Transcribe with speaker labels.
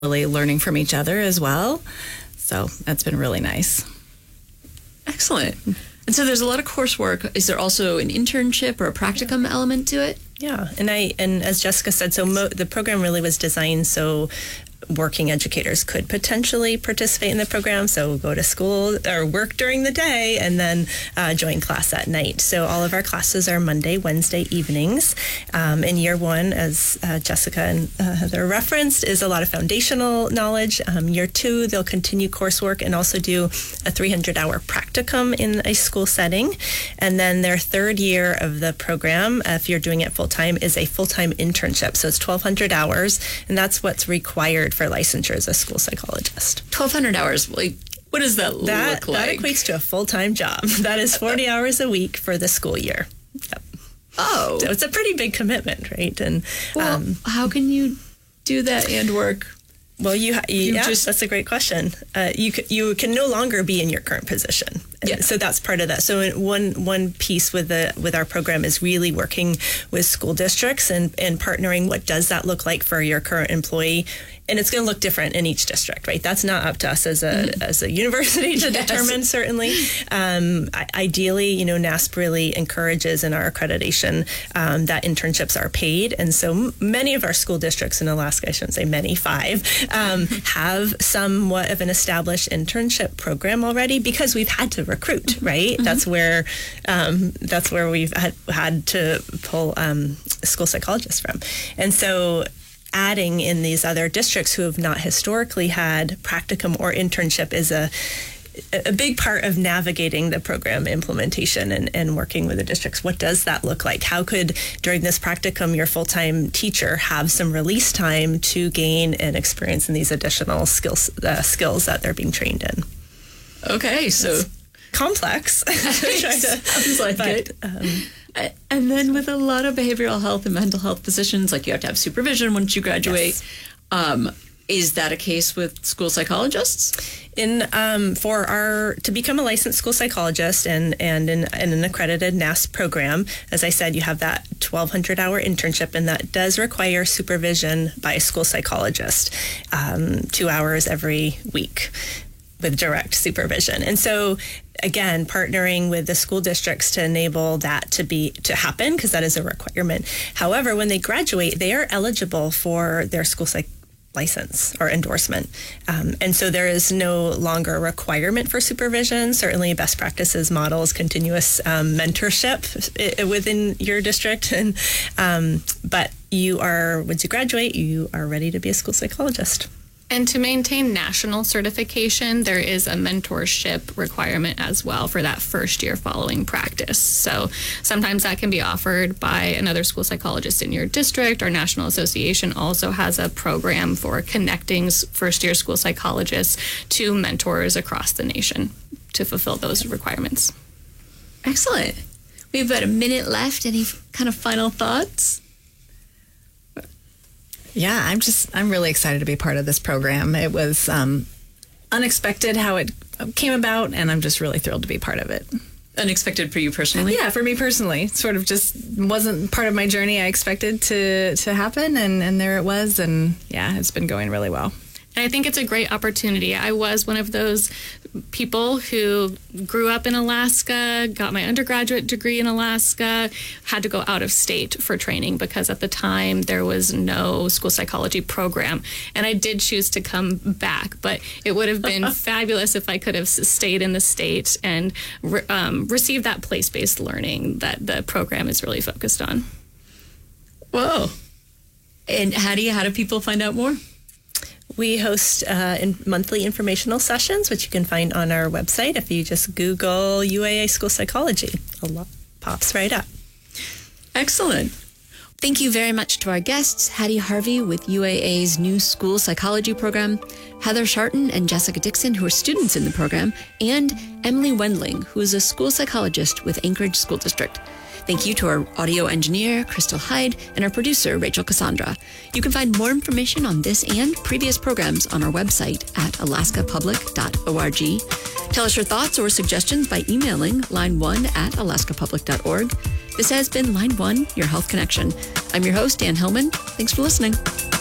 Speaker 1: really learning from each other as well. So that's been really nice.
Speaker 2: Excellent. And so there's a lot of coursework. Is there also an internship or a practicum element to it?
Speaker 3: Yeah, and as Jessica said, so the program really was designed so working educators could potentially participate in the program, so go to school or work during the day and then join class at night. So all of our classes are Monday, Wednesday evenings. In year one, as Jessica and Heather referenced, is a lot of foundational knowledge. Year two, they'll continue coursework and also do a 300-hour practicum in a school setting. And then their third year of the program, if you're doing it full-time, is a full-time internship. So it's 1,200 hours, and that's what's required for licensure as a school psychologist.
Speaker 2: 1,200 hours. Like, what does that look like?
Speaker 3: That equates to a full-time job. That is 40 hours a week for the school year. Yep.
Speaker 2: Oh.
Speaker 3: So it's a pretty big commitment, right? And
Speaker 2: how can you do that and work?
Speaker 3: Well, that's a great question. You can no longer be in your current position. Yeah. So that's part of that. So one piece with our program is really working with school districts and partnering. What does that look like for your current employee? And it's going to look different in each district, right? That's not up to us as a university to determine, certainly. Ideally, NASP really encourages in our accreditation that internships are paid. And so many of our school districts in Alaska, I shouldn't say many, 5, have somewhat of an established internship program already because we've had to recruit, right? Mm-hmm. That's where we've had to pull school psychologists from. And so adding in these other districts who have not historically had practicum or internship is a big part of navigating the program implementation and working with the districts. What does that look like? How could, during this practicum, your full-time teacher have some release time to gain and experience in these additional skills that they're being trained in?
Speaker 2: Okay, so
Speaker 3: it's complex.
Speaker 2: Sounds like it. And then with a lot of behavioral health and mental health positions, like you have to have supervision once you graduate. Yes. Is that a case with school psychologists? To become a licensed school psychologist and in an accredited NASP program, as I said, you have that 1,200-hour internship, and that does require supervision by a school psychologist, 2 hours every week with direct supervision. And so again, partnering with the school districts to enable that to happen, because that is a requirement. However, when they graduate, they are eligible for their school psych license or endorsement. And so there is no longer a requirement for supervision. Certainly best practices models, continuous mentorship within your district. But once you graduate, you are ready to be a school psychologist.
Speaker 4: And to maintain national certification, there is a mentorship requirement as well for that first year following practice. So sometimes that can be offered by another school psychologist in your district. Our National Association also has a program for connecting first year school psychologists to mentors across the nation to fulfill those requirements.
Speaker 2: Excellent. We have about a minute left. Any kind of final thoughts?
Speaker 1: Yeah, I'm really excited to be part of this program. It was unexpected how it came about, and I'm just really thrilled to be part of it.
Speaker 2: Unexpected for you personally?
Speaker 1: Yeah, for me personally. Sort of just wasn't part of my journey I expected to happen, and there it was, and yeah, it's been going really well.
Speaker 4: And I think it's a great opportunity. I was one of those people who grew up in Alaska, got my undergraduate degree in Alaska, had to go out of state for training because at the time there was no school psychology program. And I did choose to come back, but it would have been fabulous if I could have stayed in the state and received that place-based learning that the program is really focused on.
Speaker 2: Whoa. And how do people find out more?
Speaker 3: We host monthly informational sessions, which you can find on our website. If you just Google UAA School Psychology, a lot pops right up.
Speaker 2: Excellent. Thank you very much to our guests, Hattie Harvey with UAA's new school psychology program, Heather Sharton and Jessica Dixon, who are students in the program, and Emily Wendling, who is a school psychologist with Anchorage School District. Thank you to our audio engineer, Crystal Hyde, and our producer, Rachel Cassandra. You can find more information on this and previous programs on our website at alaskapublic.org. Tell us your thoughts or suggestions by emailing line1@alaskapublic.org. This has been Line 1, Your Health Connection. I'm your host, Dan Hillman. Thanks for listening.